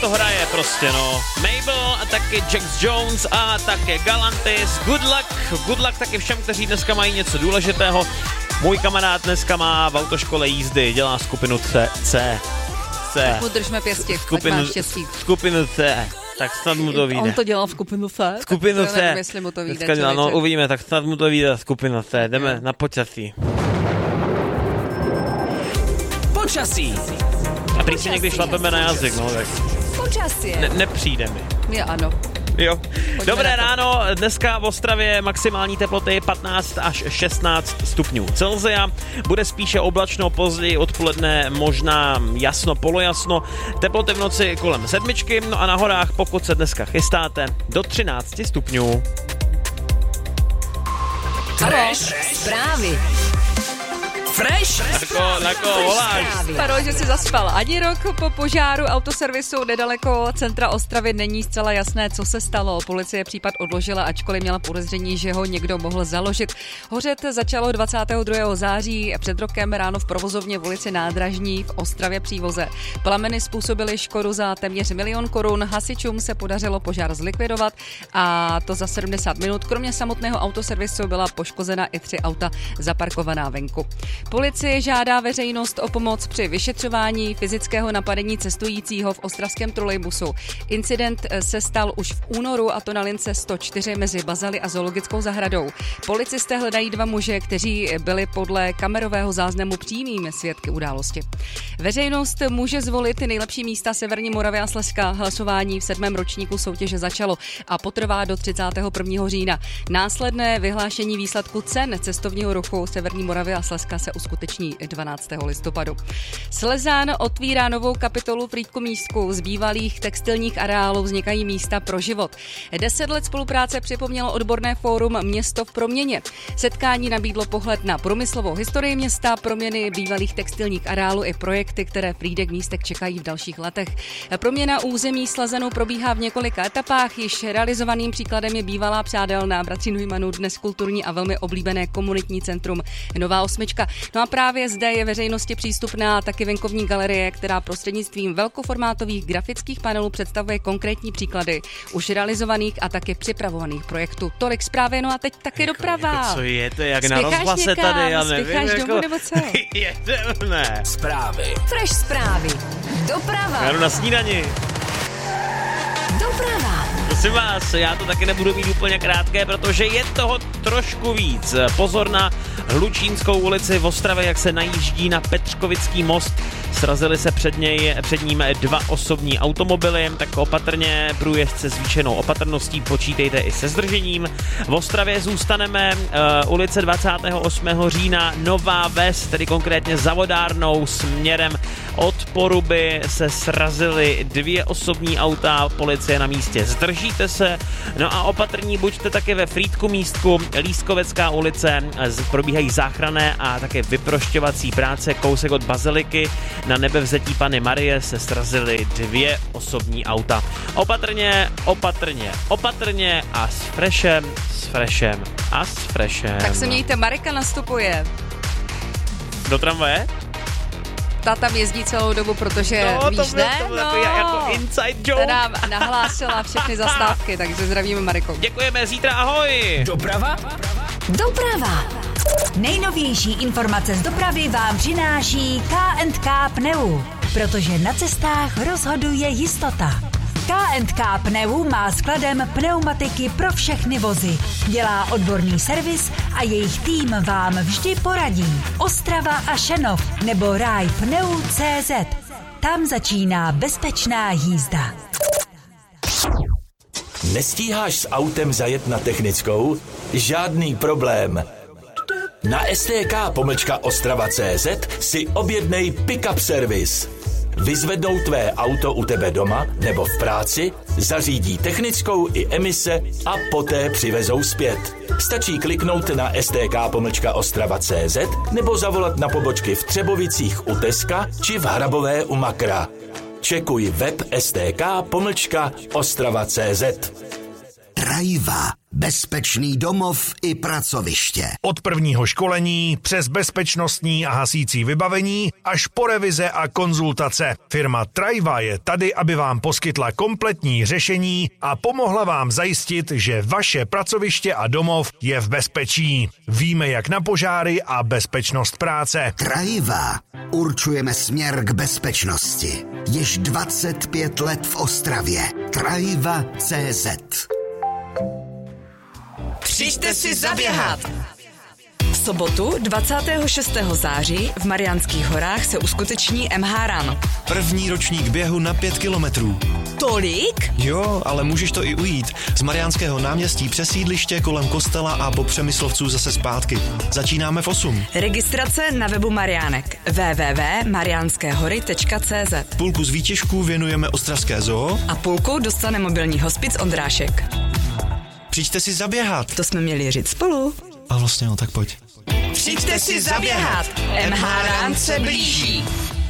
to hraje prostě, no. Mabel a taky Jax Jones a také Galantis. Good luck taky všem, kteří dneska mají něco důležitého. Můj kamarád dneska má v autoškole jízdy, dělá skupinu C. Tak mu držme pěstí, ať má štěstí. Skupinu C. Tak snad mu to vyjde. On to dělal v skupinu C. Skupinu C. Nevím, jestli mu to vyjde. No, uvidíme, tak snad mu to vyjde skupina C. Jdeme na počasí. Počasí. A prý si někdy šlapeme na jazyk, no tak. Počasí. Nepřijde mi. Já ano. Jo. Dobré ráno, dneska v Ostravě maximální teploty 15 až 16 stupňů Celsia. Bude spíše oblačno, později odpoledne možná jasno, polojasno. Teploty v noci kolem 7, no a na horách, pokud se dneska chystáte, do 13 stupňů. Fresh zprávy. Fresh? Na koho voláš? Staro, že si zaspal. Ani rok po požáru autoservisu nedaleko centra Ostravy není zcela jasné, co se stalo. Policie případ odložila, ačkoliv měla podezření, že ho někdo mohl založit. Hořet začalo 22. září před rokem ráno v provozovně v ulici Nádražní v Ostravě Přívoze. Plameny způsobily škodu za téměř 1 000 000 korun. Hasičům se podařilo požár zlikvidovat a to za 70 minut. Kromě samotného autoservisu byla poškozena i 3 auta zaparkovaná venku. Policie žádá veřejnost o pomoc při vyšetřování fyzického napadení cestujícího v ostravském trolejbusu. Incident se stal už v únoru, a to na lince 104 mezi Bazaly a zoologickou zahradou. Policisté hledají 2 muže, kteří byli podle kamerového záznamu přímými svědky události. Veřejnost může zvolit nejlepší místa Severní Moravy a Slezska. Hlasování v 7. ročníku soutěže začalo a potrvá do 31. října. Následné vyhlášení výsledku cen cestovního ruchu Severní Moravy a Slezska se uskuteční 12. listopadu. Slezán otvírá novou kapitolu v Frýdku-Místku. Z bývalých textilních areálů vznikají místa pro život. 10 let spolupráce připomnělo odborné fórum Město v proměně. Setkání nabídlo pohled na průmyslovou historii města, proměny bývalých textilních areálů i projekty, které Frýdek-Místek čekají v dalších letech. Proměna území Slezanu probíhá v několika etapách. Již realizovaným příkladem je bývalá přádelna bratří Neumanů, dnes kulturní a velmi oblíbené komunitní centrum Nová 8. No a právě zde je veřejnosti přístupná taky venkovní galerie, která prostřednictvím velkoformátových grafických panelů představuje konkrétní příklady už realizovaných a taky připravovaných projektů. Tolik zprávy, no a teď taky doprava. Co je to, jak na rozhlase tady, já nevím. Spěcháš domů nebo co? Jedeme. Zprávy. Fresh zprávy. Doprava. Já jdu na snídani. Doprava. Prosím vás, já to taky nebudu mít úplně krátké, protože je toho trošku víc. Pozor na Hlučínskou ulici v Ostravě, jak se najíždí na Petřkovický most. Srazily se před ním 2 osobní automobily, tak opatrně, průjezdce s zvýšenou opatrností, počítejte i se zdržením. V Ostravě zůstaneme, ulice 28. října, Nová Ves, tedy konkrétně za Vodárnou směrem od Poruby se srazily 2 osobní auta, policie na místě, zdržíte se. No a opatrní buďte také ve Frýdku-Místku, Lískovecká ulice, probíhají záchranné a také vyprošťovací práce, kousek od Baziliky. Na Nebevzetí Panny Marie se srazily 2 osobní auta. Opatrně a s freshem. Tak se mějte, Marika nastupuje. Do tramvaje? Ta tam jezdí celou dobu, protože víš, ne? To bylo jako inside joke. Ta nám nahlásila všechny zastávky, takže zdravíme Mariku. Děkujeme, zítra ahoj. Doprava. Nejnovější informace z dopravy vám přináší K&K Pneu, protože na cestách rozhoduje jistota. K&K Pneu má skladem pneumatiky pro všechny vozy. Dělá odborný servis a jejich tým vám vždy poradí. Ostrava a Šenov nebo rajpneu.cz. Tam začíná bezpečná jízda. Nestíháš s autem zajet na technickou? Žádný problém. Na stk-ostrava.cz si objednej pick-up servis. Vyzvednou tvé auto u tebe doma nebo v práci, zařídí technickou i emise a poté přivezou zpět. Stačí kliknout na stk-ostrava.cz nebo zavolat na pobočky v Třebovicích u Teska či v Hrabové u Makra. Čekuj web stk-ostrava.cz. Rajva. Bezpečný domov i pracoviště. Od prvního školení přes bezpečnostní a hasící vybavení až po revize a konzultace. Firma Trajva je tady, aby vám poskytla kompletní řešení a pomohla vám zajistit, že vaše pracoviště a domov je v bezpečí. Víme jak na požáry a bezpečnost práce. Trajva. Určujeme směr k bezpečnosti. Již 25 let v Ostravě. Trajva.cz. Přijďte si zaběhat! V sobotu 26. září v Mariánských horách se uskuteční MH Run. První ročník běhu na 5 kilometrů. Tolik? Jo, ale můžeš to i ujít. Z Mariánského náměstí přes sídliště kolem kostela a po Přemyslovců zase zpátky. Začínáme v 8. Registrace na webu Mariánek www.marianskehory.cz. Půlku z výtěžků věnujeme Ostravské zoo a půlku dostane mobilní hospic Ondrášek. Přijďte si zaběhat. To jsme měli říct spolu. A vlastně no, tak pojď. Přijďte si zaběhat. MH Run se blíží.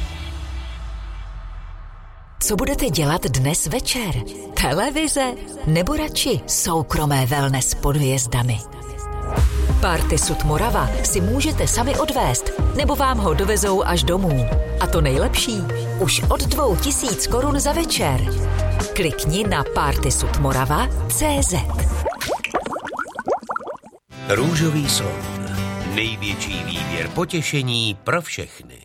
Co budete dělat dnes večer? Televize nebo radši soukromé wellness pod hvězdami? Party Sud Morava si můžete sami odvést, nebo vám ho dovezou až domů. A to nejlepší, už od 2000 korun za večer. Klikni na partysudmorava.cz. Růžový slon. Největší výběr potěšení pro všechny.